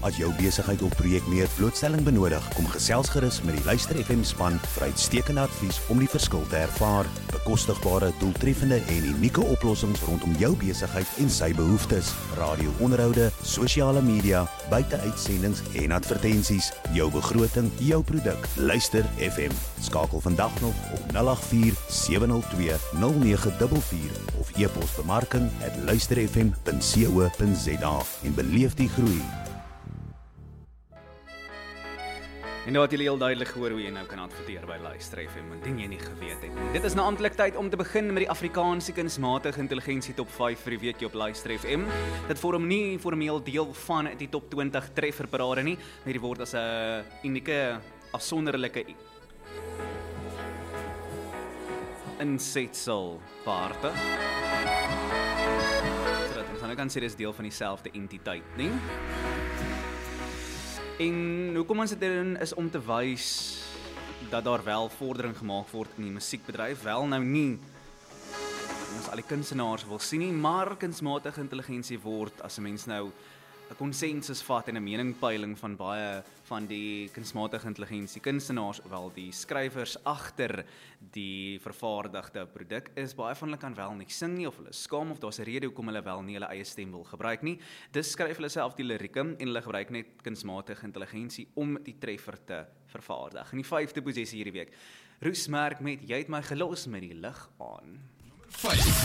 As jou besigheid of projek meer blootstelling benodig, kom gesels gerus met die Luister FM span vir uitstekende advies om die verskil te ervaar. Bekostigbare, doeltreffende en unieke oplossings rondom jou besigheid en sy behoeftes. Radio-onderhoude, sosiale media, buiteuitsendings en advertensies. Jou begroting, jou produk. Luister FM. Skakel vandag nog op 084 702 0944 of e-pos bemarking@luisterfm.co.za en beleef die groei. En nou het julle heel duidelik gehoor hoe jy nou kan adverteer by Luister FM, indien jy nie geweet het nie. Dit is nou amptelik tyd om te begin met die Afrikaanse kunsmatige intelligensie top 5 vir die weekie op Luister FM. Dit vorm nie formeel deel van die top 20 trefferparade nie, maar hierdie word as 'n unieke, afsonderlike insetsel behartig. Sodat ons nou kan sê dis deel van dieselfde entiteit, nie? En hoekom ons dit doen is om te wys dat daar wel vordering gemaak word in die musiekbedryf, wel nou nie ons al die kunstenaars wil sien nie, maar kunsmatige intelligensie word, as 'n mens nou 'n konsensus vat en 'n meningpeiling van baie van die kunsmatige intelligensie kunstenaars, wel die skrywers agter die vervaardigde produk is, baie van hulle kan wel nie sing nie, of hulle skaam, of daar's 'n rede hoekom hulle wel nie hulle eie stem wil gebruik nie. Dus skryf hulle self die lirieke en hulle gebruik net kunsmatige intelligensie om die treffer te vervaardig. In die 5de posisie hierdie week, Roesmerk met Jy het my gelos met die lig aan. 5.